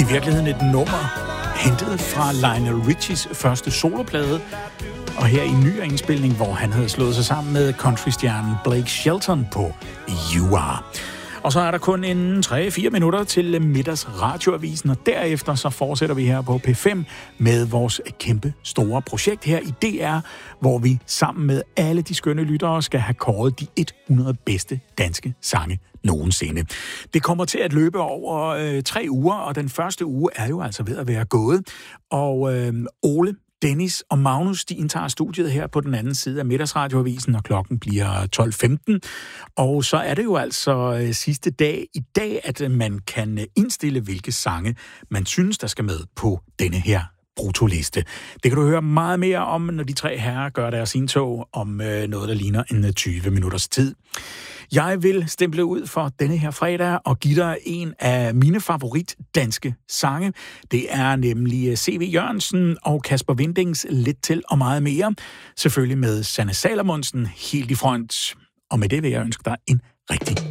i virkeligheden et nummer hentet fra Lionel Richies første soloplade, og her i en ny indspilning, hvor han havde slået sig sammen med countrystjernen Blake Shelton på You Are. Og så er der kun en 3-4 minutter til middags radioavisen, og derefter så fortsætter vi her på P5 med vores kæmpe store projekt her i DR, hvor vi sammen med alle de skønne lyttere skal have kåret de 100 bedste danske sange nogensinde. Det kommer til at løbe over 3 uger, og den første uge er jo altså ved at være gået. Og Ole, Dennis og Magnus, de indtager studiet her på den anden side af middagsradioavisen, og klokken bliver 12:15. Og så er det jo altså sidste dag i dag, at man kan indstille, hvilke sange man synes, der skal med på denne her brutoliste. Det kan du høre meget mere om, når de 3 herrer gør deres indtog om noget, der ligner en 20 minutters tid. Jeg vil stemple ud for denne her fredag og give dig en af mine favorit danske sange. Det er nemlig C.V. Jørgensen og Kasper Windings Lidt til og meget mere. Selvfølgelig med Sanne Salomonsen helt i front. Og med det vil jeg ønske dig en rigtig